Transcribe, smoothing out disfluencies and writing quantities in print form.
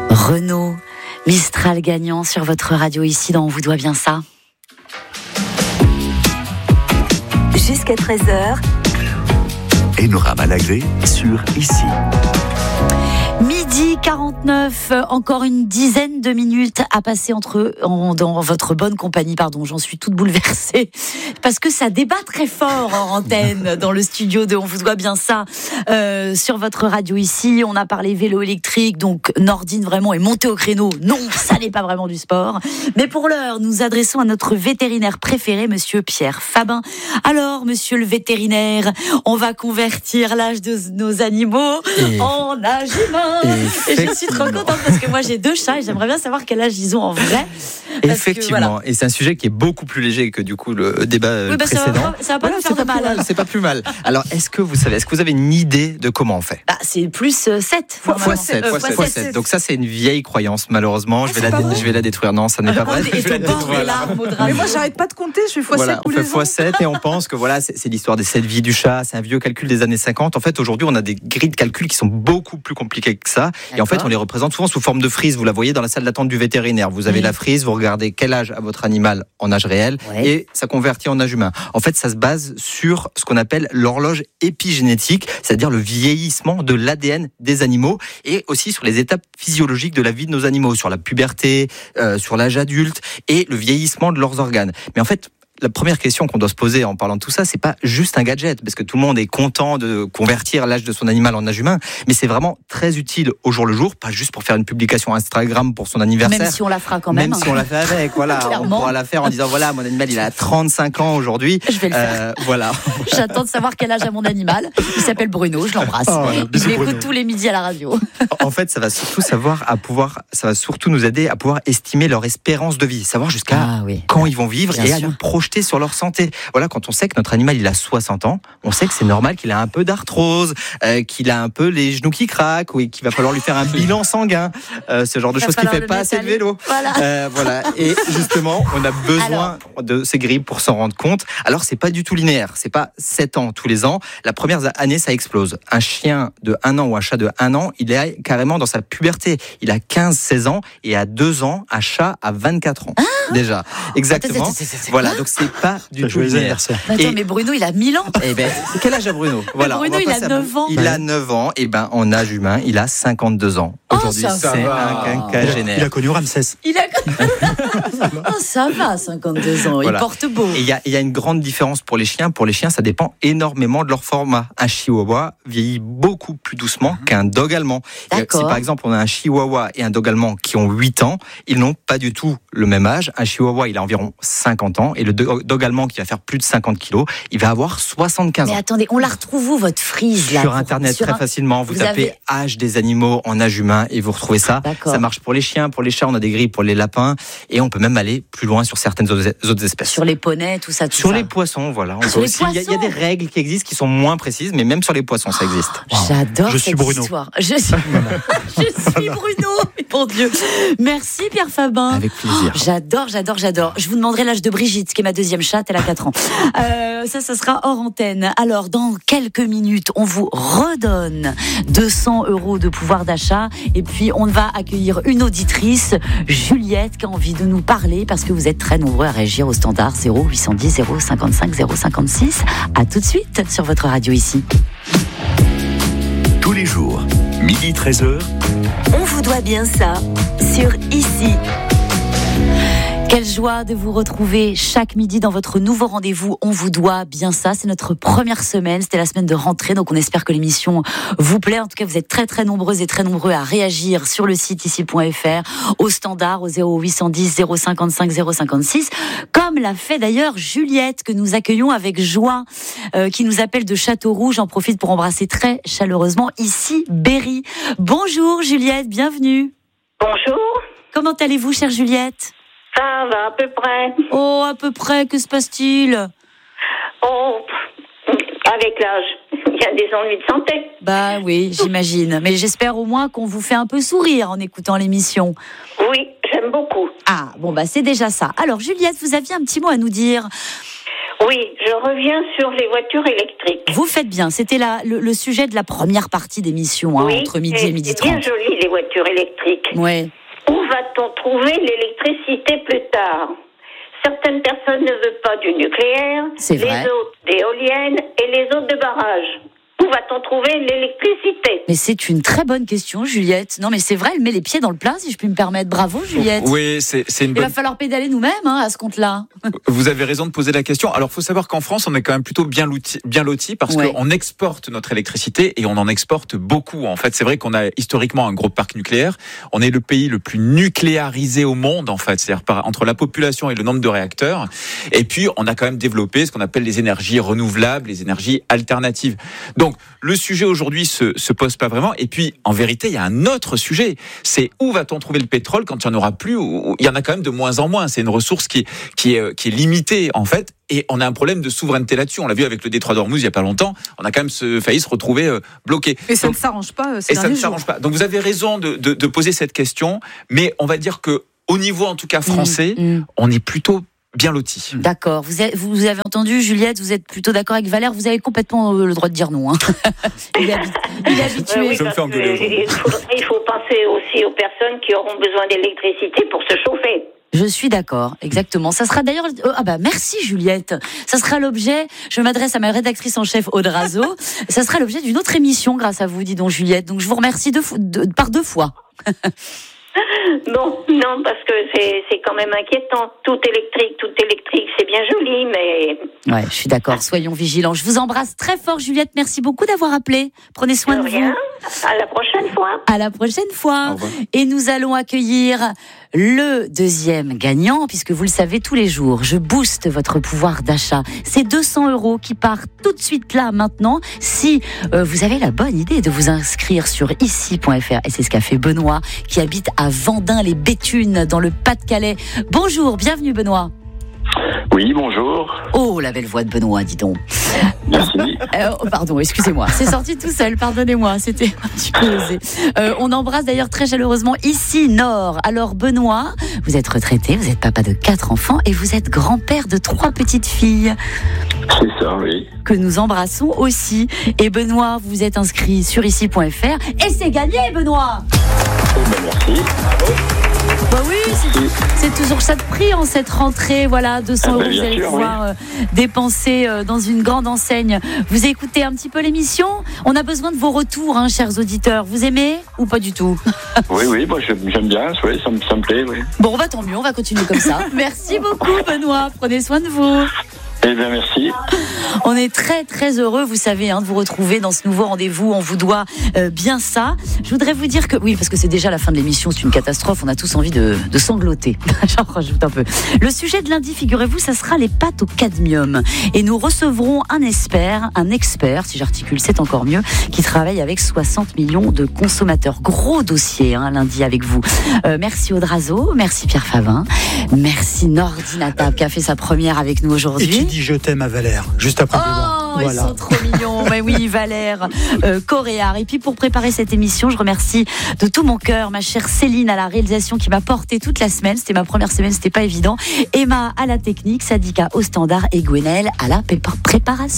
Renaud, Mistral gagnant sur votre radio ici dans On vous doit bien ça. Jusqu'à 13h. Enora Malagré sur Ici. Midi 49, encore une dizaine de minutes à passer dans votre bonne compagnie. Pardon, j'en suis toute bouleversée parce que ça débat très fort en antenne dans le studio de On vous doit bien ça sur votre radio ici. On a parlé vélo électrique, donc Nordine vraiment est montée au créneau. Non, ça n'est pas vraiment du sport. Mais pour l'heure, nous adressons à notre vétérinaire préféré, monsieur Pierre Fabin. Alors, monsieur le vétérinaire, on va convertir l'âge de nos animaux en âge humain. Et je suis trop contente parce que moi j'ai 2 chats et j'aimerais bien savoir quel âge ils ont en vrai. Effectivement, voilà. Et c'est un sujet qui est beaucoup plus léger que du coup le débat précédent. Ça va pas nous faire de mal. C'est pas plus mal. Alors est-ce que vous avez une idée de comment on fait? C'est plus 7 fois 7. Donc ça c'est une vieille croyance malheureusement. Je vais la détruire. Non, ça n'est pas vrai. Mais moi j'arrête pas de compter, je fais x7 tous les ans. On fait x7 et on pense que voilà, c'est l'histoire des 7 vies du chat, c'est un vieux calcul des années 50. En fait aujourd'hui on a des grilles de calcul qui sont beaucoup plus compliquées que ça. Et en fait, on les représente souvent sous forme de frise. Vous la voyez dans la salle d'attente du vétérinaire. Vous avez la frise, vous regardez quel âge a votre animal en âge réel et ça convertit en âge humain. En fait, ça se base sur ce qu'on appelle l'horloge épigénétique, c'est-à-dire le vieillissement de l'ADN des animaux et aussi sur les étapes physiologiques de la vie de nos animaux, sur la puberté, sur l'âge adulte et le vieillissement de leurs organes. Mais en fait, la première question qu'on doit se poser en parlant de tout ça, c'est pas juste un gadget, parce que tout le monde est content de convertir l'âge de son animal en âge humain, mais c'est vraiment très utile au jour le jour, pas juste pour faire une publication Instagram pour son anniversaire. Même si on la fera quand même. Même si on la fait avec, voilà. On pourra la faire en disant, voilà, mon animal, il a 35 ans aujourd'hui. Je vais le faire. Voilà. J'attends de savoir quel âge a mon animal. Il s'appelle Bruno, je l'embrasse. Il m'écoute tous les midis à la radio. En fait, ça va surtout nous aider à pouvoir estimer leur espérance de vie, savoir jusqu'à quand ils vont vivre et à nous projeter sur leur santé. Voilà, quand on sait que notre animal il a 60 ans, on sait que c'est normal qu'il a un peu d'arthrose, qu'il a un peu les genoux qui craquent, ou qu'il va falloir lui faire un bilan sanguin, ce genre de choses, qu'il fait pas assez de vélo. Voilà. Et justement, on a besoin de ces grilles pour s'en rendre compte. Alors, c'est pas du tout linéaire. C'est pas 7 ans tous les ans. La première année, ça explose. Un chien de 1 an ou un chat de 1 an, il est carrément dans sa puberté. Il a 15-16 ans et à 2 ans, un chat à 24 ans. Déjà. Exactement. Voilà. Donc, c'est pas du tout linéaire. Attends, mais Bruno, il a 1000 ans. Quel âge a Bruno? Voilà, Bruno, il a 9 ans. Il a 9 ans. Et en âge humain, il a 52 ans. Aujourd'hui, c'est un quinquagénaire. Il a connu Ramsès. Ça va, 52 ans. Voilà. Il porte beau. Et il y a une grande différence pour les chiens. Pour les chiens, ça dépend énormément de leur format. Un chihuahua vieillit beaucoup plus doucement qu'un dog allemand. Si par exemple, on a un chihuahua et un dog allemand qui ont 8 ans, ils n'ont pas du tout le même âge. Un chihuahua, il a environ 50 ans. Et le dog allemand qui va faire plus de 50 kilos, il va avoir 75 ans. Mais attendez, on la retrouve où, votre frise là? Sur Internet, très facilement. Vous tapez âge des animaux en âge humain et vous retrouvez ça. Ça marche pour les chiens, pour les chats, on a des grilles pour les lapins. Et on peut même aller plus loin sur certaines autres espèces. Sur les poneys, tout ça. Sur les poissons, voilà. Il y a des règles qui existent qui sont moins précises, mais même sur les poissons, ça existe. J'adore cette histoire. Je suis Bruno, mon Dieu. Merci Pierre Fabin. Avec plaisir. J'adore. Je vous demanderai l'âge de Brigitte, qui est ma deuxième chatte, elle a 4 ans. Ça sera hors antenne. Alors, dans quelques minutes, on vous redonne 200 € de pouvoir d'achat. Et puis, on va accueillir une auditrice, Juliette, qui a envie de nous parler parce que vous êtes très nombreux à réagir au standard 0810 055 056. À tout de suite sur votre radio ici. Tous les jours, midi 13h. On vous doit bien ça sur Ici. Quelle joie de vous retrouver chaque midi dans votre nouveau rendez-vous. On vous doit bien ça. C'est notre première semaine. C'était la semaine de rentrée. Donc, on espère que l'émission vous plaît. En tout cas, vous êtes très, très nombreuses et très nombreux à réagir sur le site ici.fr, au standard, au 0810 055 056. Comme l'a fait d'ailleurs Juliette, que nous accueillons avec joie, qui nous appelle de Châteauroux. J'en profite pour embrasser très chaleureusement ici Berry. Bonjour Juliette, bienvenue. Bonjour. Comment allez-vous, chère Juliette? Ça va, à peu près. Oh, à peu près, que se passe-t-il? Oh, avec l'âge, il y a des ennuis de santé. Bah oui, j'imagine. Mais j'espère au moins qu'on vous fait un peu sourire en écoutant l'émission. Oui, j'aime beaucoup. Ah, bon, bah c'est déjà ça. Alors, Juliette, vous aviez un petit mot à nous dire. Oui, je reviens sur les voitures électriques. Vous faites bien. C'était le sujet de la première partie d'émission, Oui, entre midi et midi 30. C'est bien joli, les voitures électriques. Ouais. Où va-t-on trouver l'électricité plus tard? Certaines personnes ne veulent pas du nucléaire, C'est les vrai. autres d'éoliennes et les autres de barrages. Où va-t-on trouver l'électricité? Mais c'est une très bonne question, Juliette. Non, mais c'est vrai, elle met les pieds dans le plat, si je puis me permettre. Bravo, Juliette. Oui, c'est une Il bonne... va falloir pédaler nous-mêmes à ce compte-là. Vous avez raison de poser la question. Alors, il faut savoir qu'en France, on est quand même plutôt bien lotis parce Ouais. qu'on exporte notre électricité et on en exporte beaucoup. En fait, c'est vrai qu'on a historiquement un gros parc nucléaire. On est le pays le plus nucléarisé au monde, en fait. C'est-à-dire entre la population et le nombre de réacteurs. Et puis, on a quand même développé ce qu'on appelle les énergies renouvelables, les énergies alternatives. Donc, le sujet aujourd'hui se pose pas vraiment. Et puis, en vérité, il y a un autre sujet. C'est où va-t-on trouver le pétrole quand il n'y en aura plus? Il y en a quand même de moins en moins. C'est une ressource qui est limitée, en fait. Et on a un problème de souveraineté là-dessus. On l'a vu avec le détroit d'Ormuz il y a pas longtemps. On a quand même failli se retrouver bloqué. Et ça Donc, ne s'arrange pas. et ça ne s'arrange pas. Donc vous avez raison de poser cette question. Mais on va dire que au niveau, en tout cas français, on est plutôt bien lotis. D'accord. Vous avez entendu, Juliette, vous êtes plutôt d'accord avec Valère. Vous avez complètement le droit de dire non. Il est habitué. Je me fais engueuler aujourd'hui. Il faut penser aussi aux personnes qui auront besoin d'électricité pour se chauffer. Je suis d'accord, exactement. Ça sera d'ailleurs... merci Juliette. Ça sera l'objet, je m'adresse à ma rédactrice en chef Aude Razo, ça sera l'objet d'une autre émission grâce à vous, dis donc Juliette. Donc je vous remercie par 2 fois. Non, parce que c'est quand même inquiétant. Tout électrique, c'est bien joli, mais... Ouais, je suis d'accord, soyons vigilants. Je vous embrasse très fort Juliette, merci beaucoup d'avoir appelé. Prenez soin de rien. vous. À la prochaine fois. À la prochaine fois. Et nous allons accueillir le deuxième gagnant, puisque vous le savez, tous les jours, je booste votre pouvoir d'achat. C'est 200 € qui partent tout de suite là, maintenant, si vous avez la bonne idée de vous inscrire sur ici.fr. Et c'est ce qu'a fait Benoît, qui habite à Vendin-les-Béthunes, dans le Pas-de-Calais. Bonjour, bienvenue Benoît. Oui, bonjour. Oh, la belle voix de Benoît, dis donc. Merci. Pardon, excusez-moi. C'est sorti tout seul, pardonnez-moi. C'était un petit peu osé. On embrasse d'ailleurs très chaleureusement ici, Nord. Alors, Benoît, vous êtes retraité, vous êtes papa de 4 enfants et vous êtes grand-père de 3 petites filles. C'est ça, oui. Que nous embrassons aussi. Et Benoît, vous êtes inscrit sur ici.fr. Et c'est gagné, Benoît! Merci. Bah oui, c'est toujours ça de prix en cette rentrée. Voilà, 200 €, vous allez pouvoir dépenser dans une grande enseigne. Vous écoutez un petit peu l'émission? On a besoin de vos retours, chers auditeurs. Vous aimez ou pas du tout? Oui, moi j'aime bien, oui, ça me plaît, oui. Bon, tant mieux, on va continuer comme ça. Merci beaucoup, Benoît. Prenez soin de vous. Eh bien, merci. On est très très heureux, vous savez, de vous retrouver dans ce nouveau rendez-vous. On vous doit bien ça. Je voudrais vous dire que, oui, parce que c'est déjà la fin de l'émission, c'est une catastrophe. On a tous envie de sangloter. J'en rajoute un peu. Le sujet de lundi, figurez-vous, ça sera les pâtes au cadmium. Et nous recevrons un expert, si j'articule, c'est encore mieux, qui travaille avec 60 millions de consommateurs. Gros dossier, lundi avec vous. Merci Aude Razo, merci Pierre Favin, merci Nordinatab qui a fait sa première avec nous aujourd'hui. Et qui dit je t'aime à Valère, juste après le débat. Voilà. Ils sont trop mignons. Mais oui, Valère, Coréard. Et puis pour préparer cette émission, je remercie de tout mon cœur ma chère Céline à la réalisation qui m'a portée toute la semaine. C'était ma première semaine, c'était pas évident. Emma à la technique, Sadika au standard et Gwenelle à la préparation.